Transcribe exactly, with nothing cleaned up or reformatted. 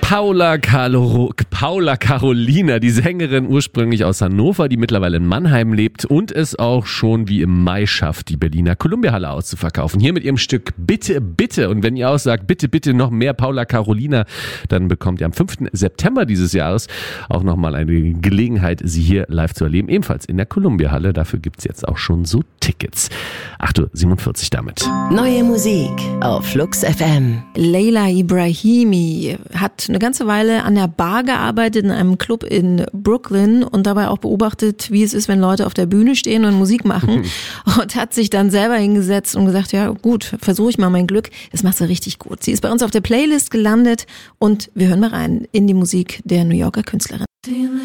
Paula, Calo- Paula Carolina, die Sängerin ursprünglich aus Hannover, die mittlerweile in Mannheim lebt und es auch schon wie im Mai schafft, die Berliner Columbia-Halle auszuverkaufen. Hier mit ihrem Stück Bitte, Bitte. Und wenn ihr auch sagt, bitte, bitte noch mehr Paula Carolina, dann bekommt ihr am fünften September dieses Jahres auch nochmal eine Gelegenheit, sie hier live zu erleben. Ebenfalls in der Columbia-Halle. Dafür gibt's jetzt auch schon so Tickets. acht Uhr siebenundvierzig damit. Neue Musik auf Flux F M. Leila Ibrahimi hat eine ganze Weile an der Bar gearbeitet in einem Club in Brooklyn und dabei auch beobachtet, wie es ist, wenn Leute auf der Bühne stehen und Musik machen und hat sich dann selber hingesetzt und gesagt, ja gut, versuche ich mal mein Glück. Das macht sie richtig gut. Sie ist bei uns auf der Playlist gelandet und wir hören mal rein in die Musik der New Yorker Künstlerin.